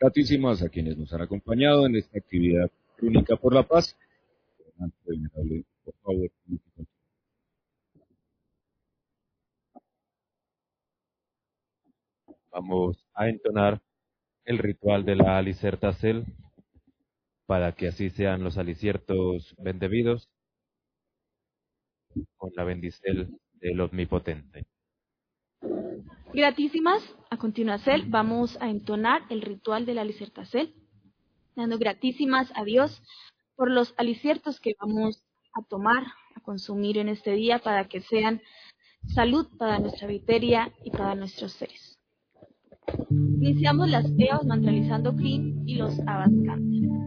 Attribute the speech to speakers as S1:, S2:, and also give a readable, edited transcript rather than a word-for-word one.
S1: Gratísimas a quienes nos han acompañado en esta actividad única por la paz. Venerable, por favor.
S2: Vamos a entonar el ritual de la alicertacel para que así sean los aliciertos bendevidos con la bendicel del Omnipotente.
S3: Gratísimas, a continuación vamos a entonar el ritual de la alicertacel, dando gratísimas a Dios por los aliciertos que vamos a tomar, a consumir en este día para que sean salud para nuestra viteria y para nuestros seres. Iniciamos las eos mantralizando Krim y los Abas cantan.